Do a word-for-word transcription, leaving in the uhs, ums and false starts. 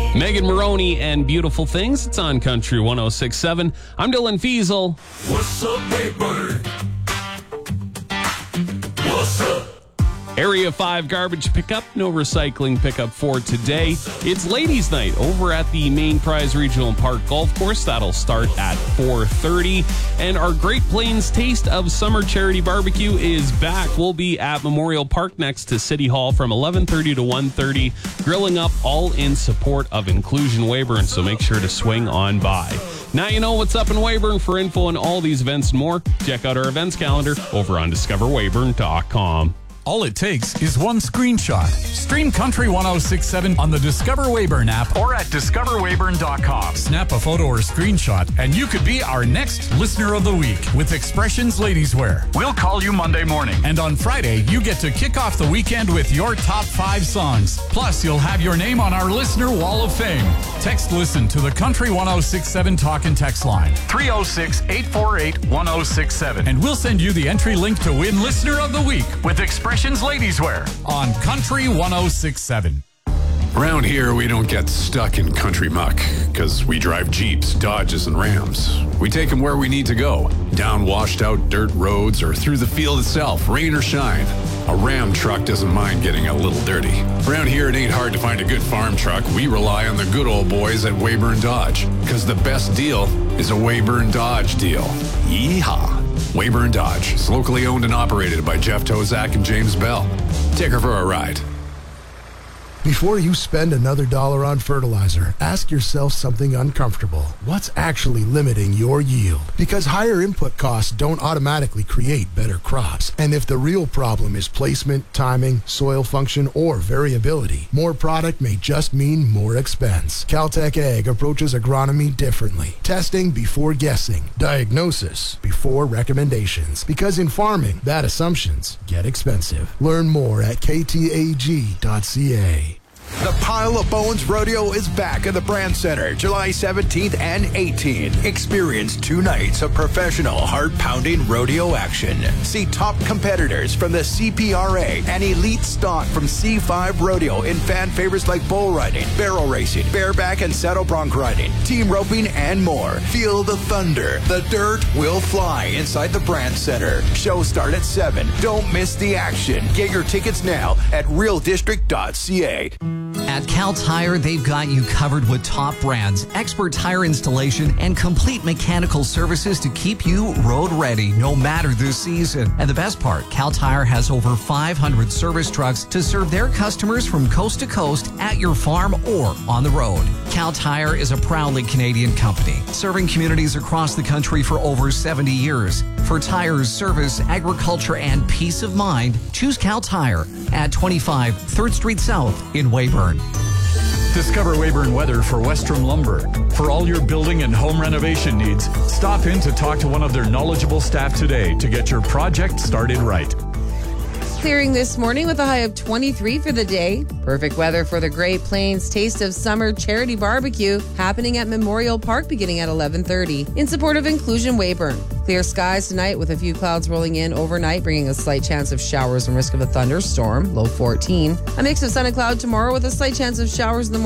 Megan Maroney and Beautiful Things. It's on Country one oh six point seven. I'm Dylan Fiesel. What's up, Wayburn? What's up? Area five garbage pickup, no recycling pickup for today. It's ladies' night over at the Main Prize Regional Park Golf Course. That'll start at four thirty. And our Great Plains Taste of Summer Charity Barbecue is back. We'll be at Memorial Park next to City Hall from eleven thirty to one thirty, grilling up all in support of Inclusion Weyburn, so make sure to swing on by. Now you know what's up in Weyburn. For info on all these events and more, check out our events calendar over on discover weyburn dot com. All it takes is one screenshot. Stream Country one oh six point seven on the Discover Weyburn app or at discover weyburn dot com. Snap a photo or screenshot, and you could be our next Listener of the Week with Expressions Ladies Wear. We'll call you Monday morning. And on Friday, you get to kick off the weekend with your top five songs. Plus, you'll have your name on our Listener Wall of Fame. Text Listen to the Country one oh six point seven talk and text line. three oh six, eight four eight, one oh six seven. And we'll send you the entry link to win Listener of the Week with Expressions Ladies Wear on Country one oh six point seven. Around here, we don't get stuck in country muck because we drive Jeeps, Dodges, and Rams. We take them where we need to go, down washed out dirt roads or through the field itself, rain or shine. A Ram truck doesn't mind getting a little dirty. Around here, it ain't hard to find a good farm truck. We rely on the good old boys at Weyburn Dodge because the best deal is a Weyburn Dodge deal. Yeehaw! Weyburn Dodge is locally owned and operated by Jeff Tozak and James Bell. Take her for a ride. Before you spend another dollar on fertilizer, ask yourself something uncomfortable. What's actually limiting your yield? Because higher input costs don't automatically create better crops. And if the real problem is placement, timing, soil function, or variability, more product may just mean more expense. Caltech Ag approaches agronomy differently. Testing before guessing. Diagnosis before recommendations. Because in farming, bad assumptions get expensive. Learn more at k t a g dot c a. The Pile of Bones Rodeo is back at the Brand Center, July seventeenth and eighteenth. Experience two nights of professional, heart-pounding rodeo action. See top competitors from the C P R A and elite stock from C five Rodeo in fan favorites like bull riding, barrel racing, bareback and saddle bronc riding, team roping, and more. Feel the thunder. The dirt will fly inside the Brand Center. Shows start at seven. Don't miss the action. Get your tickets now at real district dot c a. At Cal Tire, they've got you covered with top brands, expert tire installation, and complete mechanical services to keep you road ready no matter the season. And the best part, Cal Tire has over five hundred service trucks to serve their customers from coast to coast at your farm or on the road. Cal Tire is a proudly Canadian company, serving communities across the country for over seventy years. For tires, service, agriculture, and peace of mind, choose Cal Tire at twenty-five third Street South in Weyburn. Discover Weyburn Weather for Westrom Lumber. For all your building and home renovation needs, stop in to talk to one of their knowledgeable staff today to get your project started right. Clearing this morning with a high of twenty-three for the day. Perfect weather for the Great Plains Taste of Summer Charity Barbecue happening at Memorial Park beginning at eleven thirty in support of Inclusion Weyburn. Clear skies tonight with a few clouds rolling in overnight, bringing a slight chance of showers and risk of a thunderstorm, low fourteen. A mix of sun and cloud tomorrow with a slight chance of showers in the morning.